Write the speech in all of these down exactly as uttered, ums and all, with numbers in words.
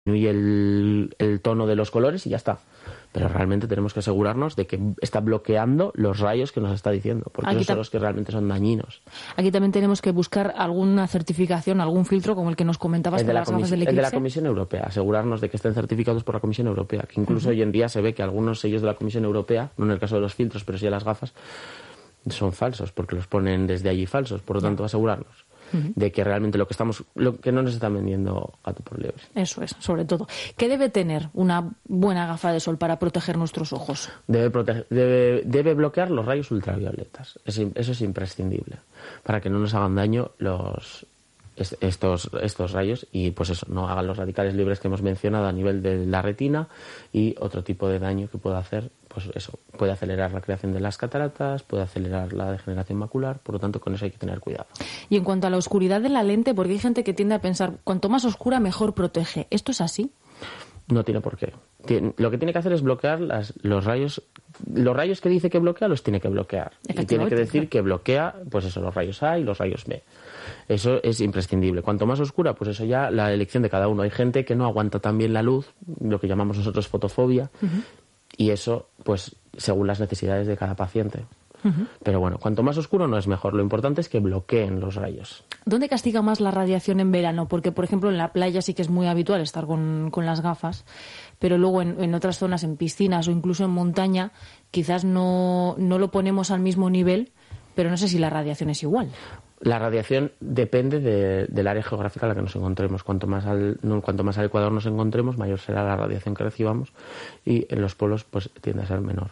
disminuye el, el tono de los colores y ya está. Pero realmente tenemos que asegurarnos de que está bloqueando los rayos que nos está diciendo, porque esos son los que realmente son dañinos. Aquí también tenemos que buscar alguna certificación, algún filtro como el que nos comentabas para las gafas del Eclipse. El de la Comisión Europea, asegurarnos de que estén certificados por la Comisión Europea, que incluso uh-huh. hoy en día se ve que algunos sellos de la Comisión Europea, no en el caso de los filtros, pero sí de las gafas, son falsos, porque los ponen desde allí falsos. Por lo tanto, asegurarnos uh-huh. de que realmente lo que estamos, lo que no nos están vendiendo gato por liebre. Eso es, sobre todo. ¿Qué debe tener una buena gafa de sol para proteger nuestros ojos? Debe, proteger, debe, debe bloquear los rayos ultravioletas. Es, eso es imprescindible para que no nos hagan daño los estos estos rayos y pues eso, no hagan los radicales libres que hemos mencionado a nivel de la retina y otro tipo de daño que pueda hacer. Pues eso, puede acelerar la creación de las cataratas, puede acelerar la degeneración macular, por lo tanto con eso hay que tener cuidado. Y en cuanto a la oscuridad de la lente, porque hay gente que tiende a pensar, cuanto más oscura mejor protege. ¿Esto es así? No tiene por qué. Tiene, lo que tiene que hacer es bloquear las, los rayos, los rayos que dice que bloquea los tiene que bloquear. Y tiene que decir que bloquea, pues eso, los rayos A y los rayos B. Eso es imprescindible. Cuanto más oscura, pues eso ya la elección de cada uno. Hay gente que no aguanta tan bien la luz, lo que llamamos nosotros fotofobia, uh-huh. y eso, pues, según las necesidades de cada paciente. Uh-huh. Pero bueno, cuanto más oscuro no es mejor. Lo importante es que bloqueen los rayos. ¿Dónde castiga más la radiación en verano? Porque, por ejemplo, en la playa sí que es muy habitual estar con, con las gafas, pero luego en, en otras zonas, en piscinas o incluso en montaña, quizás no, no lo ponemos al mismo nivel, pero no sé si la radiación es igual. La radiación depende de, del área geográfica en la que nos encontremos. Cuanto más al no, cuanto más al Ecuador nos encontremos, mayor será la radiación que recibamos, y en los polos pues tiende a ser menor.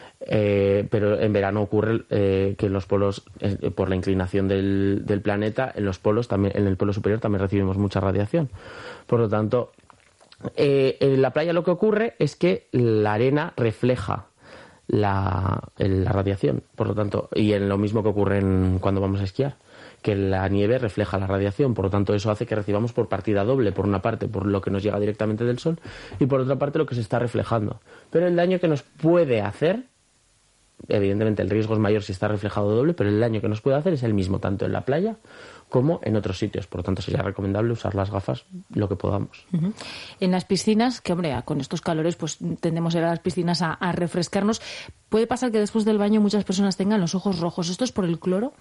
Eh, pero en verano ocurre eh, que en los polos, eh, por la inclinación del, del planeta, en los polos también, en el polo superior también recibimos mucha radiación. Por lo tanto, eh, en la playa lo que ocurre es que la arena refleja la, la radiación, por lo tanto, y en lo mismo que ocurre en, cuando vamos a esquiar, que la nieve refleja la radiación, por lo tanto eso hace que recibamos por partida doble, por una parte por lo que nos llega directamente del sol y por otra parte lo que se está reflejando. Pero el daño que nos puede hacer, evidentemente el riesgo es mayor si está reflejado doble, pero el daño que nos puede hacer es el mismo tanto en la playa como en otros sitios. Por lo tanto, sería recomendable usar las gafas lo que podamos. Uh-huh. En las piscinas, que hombre, con estos calores pues tendemos a ir a las piscinas a, a refrescarnos. ¿Puede pasar que después del baño muchas personas tengan los ojos rojos? ¿Esto es por el cloro?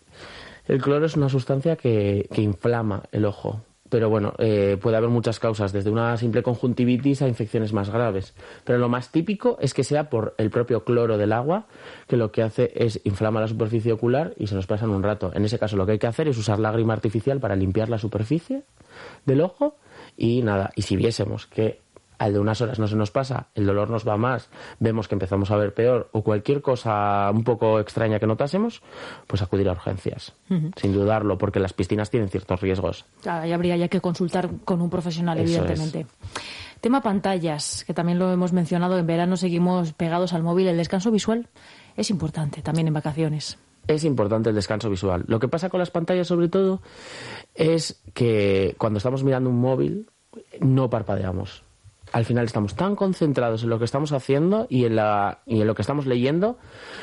El cloro es una sustancia que, que inflama el ojo. Pero bueno, eh, puede haber muchas causas, desde una simple conjuntivitis a infecciones más graves. Pero lo más típico es que sea por el propio cloro del agua, que lo que hace es inflama la superficie ocular y se nos pasa en un rato. En ese caso lo que hay que hacer es usar lágrima artificial para limpiar la superficie del ojo y nada. Y si viésemos que al de unas horas no se nos pasa, el dolor nos va más, vemos que empezamos a ver peor o cualquier cosa un poco extraña que notásemos, pues acudir a urgencias, uh-huh. sin dudarlo, porque las piscinas tienen ciertos riesgos. Claro, y habría ya que consultar con un profesional, Eso evidentemente. Es. Tema pantallas, que también lo hemos mencionado, en verano seguimos pegados al móvil. El descanso visual es importante también en vacaciones. Es importante el descanso visual. Lo que pasa con las pantallas, sobre todo, es que cuando estamos mirando un móvil, no parpadeamos. Al final estamos tan concentrados en lo que estamos haciendo y en, la, y en lo que estamos leyendo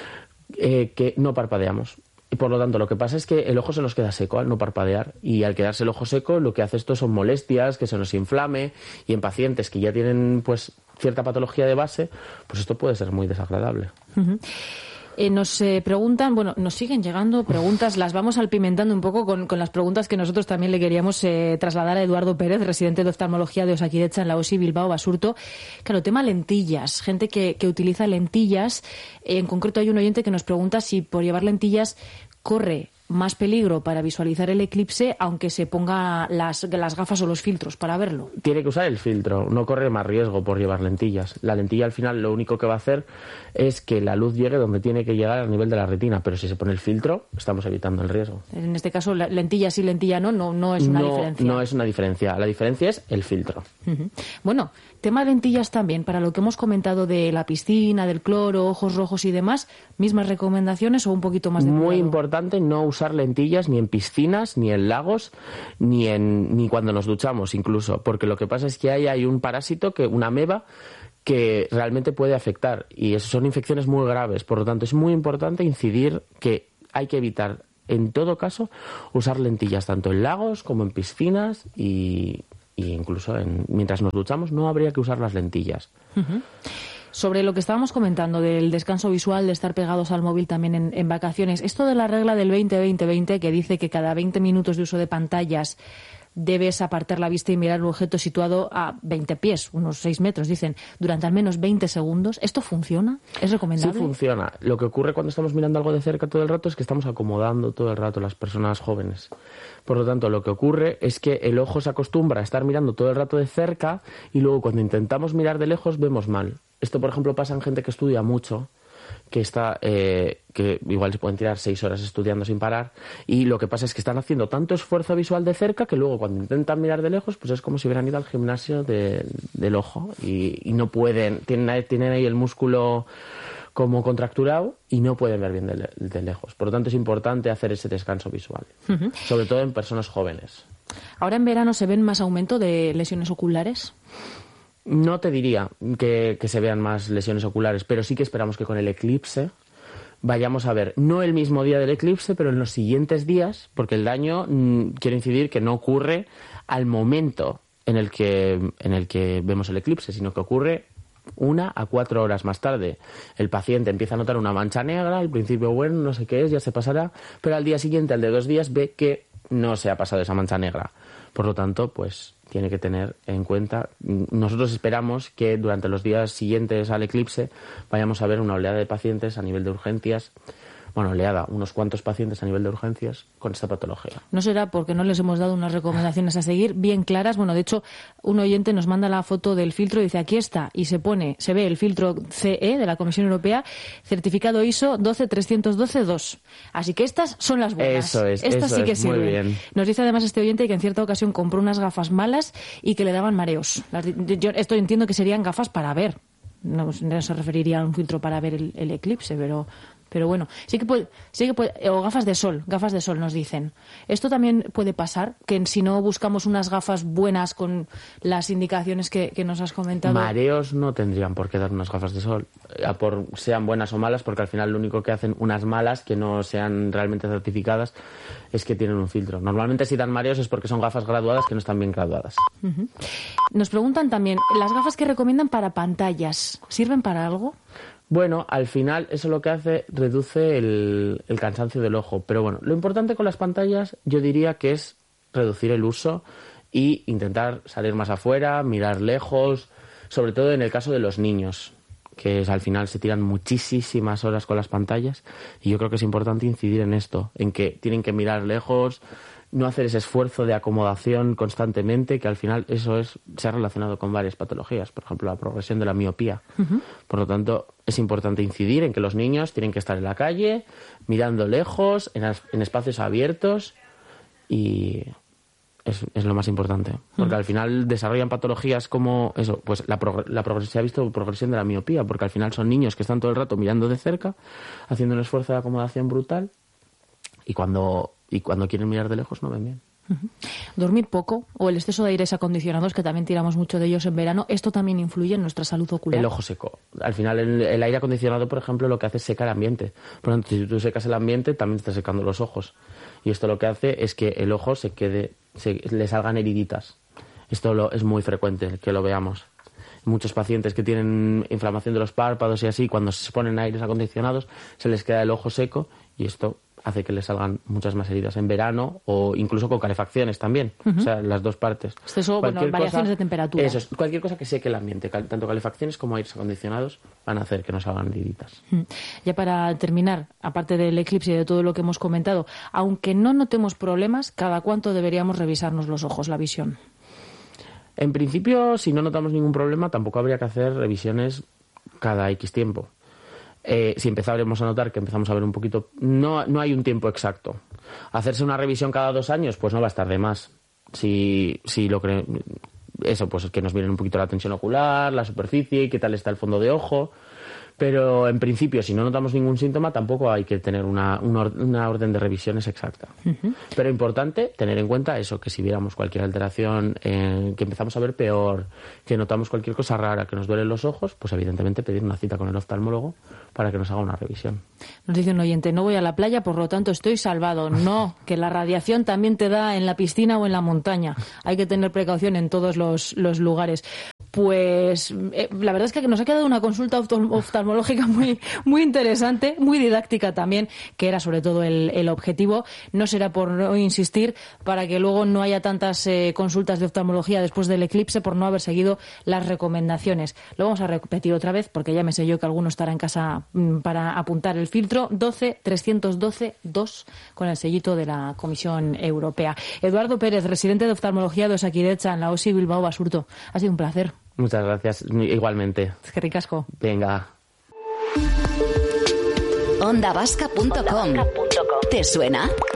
eh, que no parpadeamos. Y por lo tanto, lo que pasa es que el ojo se nos queda seco al no parpadear. Y al quedarse el ojo seco, lo que hace esto son molestias, que se nos inflame. Y en pacientes que ya tienen pues cierta patología de base, pues esto puede ser muy desagradable. Uh-huh. Eh, nos eh, preguntan, bueno, nos siguen llegando preguntas, las vamos alpimentando un poco con, con las preguntas que nosotros también le queríamos eh, trasladar a Eduardo Pérez, residente de oftalmología de Osakidetza en la O S I Bilbao Basurto. Claro, tema lentillas, gente que, que utiliza lentillas. Eh, en concreto hay un oyente que nos pregunta si por llevar lentillas corre más peligro para visualizar el eclipse, aunque se ponga las, las gafas o los filtros para verlo. Tiene que usar el filtro, no corre más riesgo por llevar lentillas. La lentilla al final lo único que va a hacer es que la luz llegue donde tiene que llegar a nivel de la retina, pero si se pone el filtro estamos evitando el riesgo. En este caso, lentilla sí, lentilla no, no, no es una no, diferencia. No es una diferencia, la diferencia es el filtro. Uh-huh. Bueno, tema lentillas también, para lo que hemos comentado de la piscina, del cloro, ojos rojos y demás, mismas recomendaciones o un poquito más de cuidado. Muy importante no usar lentillas ni en piscinas, ni en lagos, ni en ni cuando nos duchamos incluso, porque lo que pasa es que ahí hay un parásito, que una ameba, que realmente puede afectar y son infecciones muy graves. Por lo tanto, es muy importante incidir que hay que evitar, en todo caso, usar lentillas tanto en lagos como en piscinas y, y incluso en, mientras nos duchamos no habría que usar las lentillas. Uh-huh. Sobre lo que estábamos comentando del descanso visual, de estar pegados al móvil también en, en vacaciones, esto de la regla del veinte veinte veinte que dice que cada veinte minutos de uso de pantallas debes apartar la vista y mirar un objeto situado a veinte pies, unos seis metros, dicen, durante al menos veinte segundos. ¿Esto funciona? ¿Es recomendable? Sí funciona. Lo que ocurre cuando estamos mirando algo de cerca todo el rato es que estamos acomodando todo el rato las personas jóvenes. Por lo tanto, lo que ocurre es que el ojo se acostumbra a estar mirando todo el rato de cerca y luego cuando intentamos mirar de lejos vemos mal. Esto, por ejemplo, pasa en gente que estudia mucho, que está eh, que igual se pueden tirar seis horas estudiando sin parar, y lo que pasa es que están haciendo tanto esfuerzo visual de cerca que luego cuando intentan mirar de lejos pues es como si hubieran ido al gimnasio de, del ojo y, y no pueden, tienen, tienen ahí el músculo como contracturado y no pueden ver bien de, de lejos. Por lo tanto es importante hacer ese descanso visual, uh-huh. sobre todo en personas jóvenes. ¿Ahora en verano se ven más aumento de lesiones oculares? No te diría que, que se vean más lesiones oculares, pero sí que esperamos que con el eclipse vayamos a ver, no el mismo día del eclipse, pero en los siguientes días, porque el daño, mmm, quiero incidir que no ocurre al momento en el que, en el que vemos el eclipse, sino que ocurre una a cuatro horas más tarde. El paciente empieza a notar una mancha negra, al principio, bueno, no sé qué es, ya se pasará, pero al día siguiente, al de dos días, ve que no se ha pasado esa mancha negra. Por lo tanto, pues tiene que tener en cuenta. Nosotros esperamos que durante los días siguientes al eclipse vayamos a ver una oleada de pacientes a nivel de urgencias. Bueno, oleada, unos cuantos pacientes a nivel de urgencias con esta patología. ¿No será porque no les hemos dado unas recomendaciones a seguir bien claras? Bueno, de hecho, un oyente nos manda la foto del filtro y dice, aquí está, y se pone, se ve el filtro C E de la Comisión Europea, certificado I S O doce trescientos doce dos. Así que estas son las buenas. Eso es, estas eso sí que es, sirven. muy bien. Nos dice además este oyente que en cierta ocasión compró unas gafas malas y que le daban mareos. Las, yo esto entiendo que serían gafas para ver. No, no se referiría a un filtro para ver el, el eclipse, pero... Pero bueno, sí que puede, sí que puede, o gafas de sol, gafas de sol nos dicen. Esto también puede pasar, que si no buscamos unas gafas buenas con las indicaciones que, que nos has comentado. Mareos no tendrían por qué dar unas gafas de sol, por sean buenas o malas, porque al final lo único que hacen unas malas, que no sean realmente certificadas, es que tienen un filtro. Normalmente si dan mareos es porque son gafas graduadas que no están bien graduadas. Uh-huh. Nos preguntan también, ¿las gafas que recomiendan para pantallas sirven para algo? Bueno, al final eso lo que hace, reduce el, el cansancio del ojo. Pero bueno, lo importante con las pantallas yo diría que es reducir el uso y intentar salir más afuera, mirar lejos, sobre todo en el caso de los niños, que es, al final se tiran muchísimas horas con las pantallas y yo creo que es importante incidir en esto, en que tienen que mirar lejos, no hacer ese esfuerzo de acomodación constantemente, que al final eso es se ha relacionado con varias patologías, por ejemplo la progresión de la miopía. Uh-huh. Por lo tanto, es importante incidir en que los niños tienen que estar en la calle, mirando lejos, en, en espacios abiertos, y es, es lo más importante. Porque uh-huh. al final desarrollan patologías como eso, pues la, prog- la progresión, se ha visto progresión de la miopía, porque al final son niños que están todo el rato mirando de cerca, haciendo un esfuerzo de acomodación brutal, y cuando y cuando quieren mirar de lejos no ven bien. Uh-huh. Dormir poco o el exceso de aires acondicionados, que también tiramos mucho de ellos en verano, ¿esto también influye en nuestra salud ocular? El ojo seco. Al final el, el aire acondicionado, por ejemplo, lo que hace es secar el ambiente. Por lo tanto, si tú secas el ambiente, también estás secando los ojos. Y esto lo que hace es que el ojo se quede, se, le salgan heriditas. Esto lo, es muy frecuente que lo veamos. Muchos pacientes que tienen inflamación de los párpados y así, cuando se ponen aires acondicionados, se les queda el ojo seco y esto hace que les salgan muchas más heridas en verano o incluso con calefacciones también. Uh-huh. O sea, las dos partes. Eso, bueno, variaciones cosa, de temperatura. Eso es, cualquier cosa que seque el ambiente, tanto calefacciones como aires acondicionados, van a hacer que nos salgan heriditas. Uh-huh. Ya para terminar, aparte del eclipse y de todo lo que hemos comentado, aunque no notemos problemas, ¿cada cuánto deberíamos revisarnos los ojos, la visión? En principio, si no notamos ningún problema, tampoco habría que hacer revisiones cada X tiempo. Eh, si empezáramos a notar que empezamos a ver un poquito... No, no hay un tiempo exacto. Hacerse una revisión cada dos años, pues no va a estar de más. Si, si lo que... Eso, pues es que nos miren un poquito la tensión ocular, la superficie, qué tal está el fondo de ojo. Pero en principio, si no notamos ningún síntoma, tampoco hay que tener una, una, una orden de revisiones exacta. Uh-huh. Pero importante tener en cuenta eso, que si viéramos cualquier alteración, eh, que empezamos a ver peor, que notamos cualquier cosa rara, que nos duelen los ojos, pues evidentemente pedir una cita con el oftalmólogo para que nos haga una revisión. Nos dice un oyente, no voy a la playa, por lo tanto estoy salvado. No, que la radiación también te da en la piscina o en la montaña. Hay que tener precaución en todos los, los lugares. Pues eh, la verdad es que nos ha quedado una consulta oftalmológica muy, muy interesante, muy didáctica también, que era sobre todo el, el objetivo. No será por no insistir, para que luego no haya tantas eh, consultas de oftalmología después del eclipse por no haber seguido las recomendaciones. Lo vamos a repetir otra vez, porque ya me sé yo que alguno estará en casa mm, para apuntar el filtro doce trescientos doce dos con el sellito de la Comisión Europea. Eduardo Pérez, residente de oftalmología de Osakidetza en la O S I Bilbao Basurto. Ha sido un placer. Muchas gracias, igualmente. Es que ricasco. Venga. onda vasca punto com. ¿Te suena?